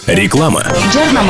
Реклама. Жарнама.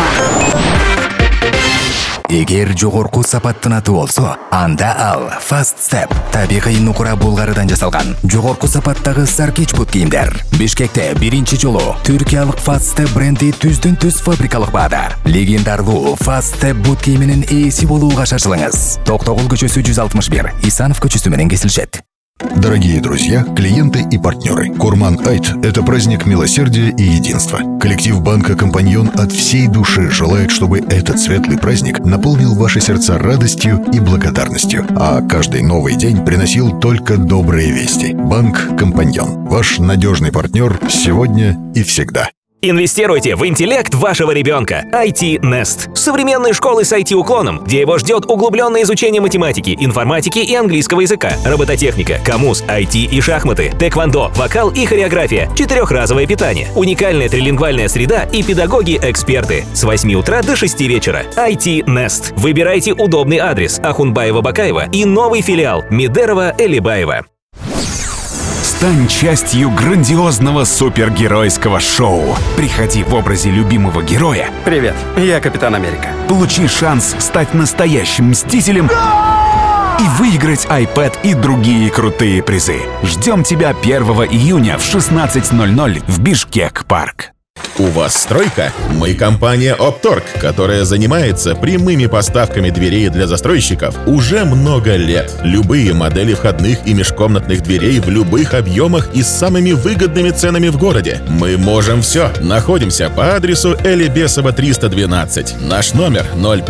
Эгер жогорку сапаттын аты болсо, анда ал Fast Step табигый нукура булгарыдан жасалган жогорку сапаттагы саркич бут кийимдер. Бишкекте биринчи жолу түркиялык Fast Step бренди түздөн-түз фабрикалык баада легендарлуу Fast Step бут кийиминин ээси болууга шашылыңыз. Токтогул көчөсү 161, Исанов көчөсү менен кесилишет. Дорогие друзья, клиенты и партнеры, Курман-Айт – это праздник милосердия и единства. Коллектив банка «Компаньон» от всей души желает, чтобы этот светлый праздник наполнил ваши сердца радостью и благодарностью, а каждый новый день приносил только добрые вести. Банк «Компаньон» – ваш надежный партнер сегодня и всегда. Инвестируйте в интеллект вашего ребенка. IT Nest. Современные школы с IT-уклоном, где его ждет углубленное изучение математики, информатики и английского языка, робототехника, коммуз, IT и шахматы, тэквондо, вокал и хореография, 4-разовое питание, уникальная трилингвальная среда и педагоги-эксперты. С 8 утра до 6 вечера. IT Nest. Выбирайте удобный адрес: Ахунбаева-Бакаева и новый филиал Мидерова-Элибаева. Стань частью грандиозного супергеройского шоу. Приходи в образе любимого героя. Привет, я Капитан Америка. Получи шанс стать настоящим мстителем и выиграть iPad и другие крутые призы. Ждем тебя 1 июня в 16:00 в Бишкек-парк. У вас стройка? Мы компания Опторг, которая занимается прямыми поставками дверей для застройщиков уже много лет. Любые модели входных и межкомнатных дверей в любых объемах и с самыми выгодными ценами в городе. Мы можем все. Находимся по адресу Элибесова 312. Наш номер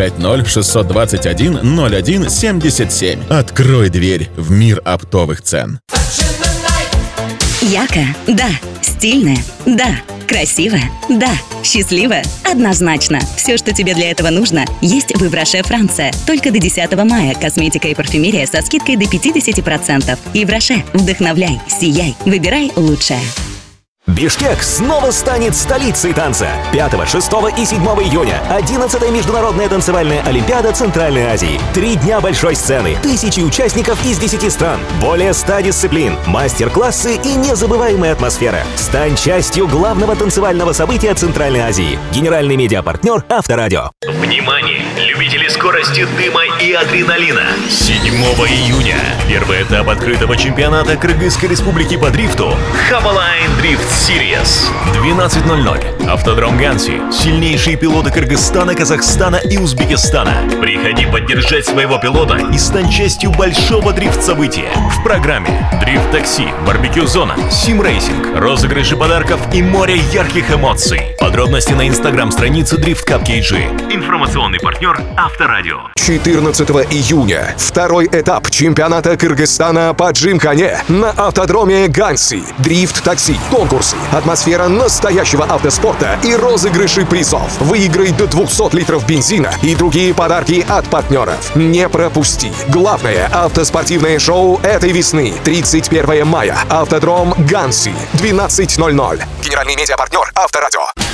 050-621-01-77. Открой дверь в мир оптовых цен. Ярко? Да. Стильно? Да. Красиво? Да. Счастливо? Однозначно. Все, что тебе для этого нужно, есть в Ивраше, Франция. Только до 10 мая косметика и парфюмерия со скидкой до 50%. Ивраше. Вдохновляй, сияй, выбирай лучшее. Бишкек снова станет столицей танца. 5, 6 и 7 июня 11-я международная танцевальная олимпиада Центральной Азии. 3 дня большой сцены, тысячи участников из 10 стран, более 100 дисциплин, мастер-классы и незабываемая атмосфера. Стань частью главного танцевального события Центральной Азии. Генеральный медиапартнер Авторадио. Внимание! Любители скорости, дыма и адреналина. 7 июня первый этап открытого чемпионата Кыргызской республики по дрифту Хабалайн Дрифт Series. 12:00. Автодром Ганси. Сильнейшие пилоты Кыргызстана, Казахстана и Узбекистана. Приходи поддержать своего пилота и стань частью большого дрифт-события. В программе дрифт-такси, барбекю-зона, сим-рейсинг, розыгрыши подарков и море ярких эмоций. Подробности на инстаграм-странице Drift Cup KG. Информационный партнер Авторадио. 14 июня. Второй этап чемпионата Кыргызстана по джимконе на автодроме Ганси. Дрифт-такси, конкурсы, атмосфера настоящего автоспорта и розыгрыши призов. Выиграй до 200 литров бензина и другие подарки от партнеров. Не пропусти. Главное автоспортивное шоу этой весны. 31 мая. Автодром Ганси. 12:00. Генеральный медиапартнер Авторадио.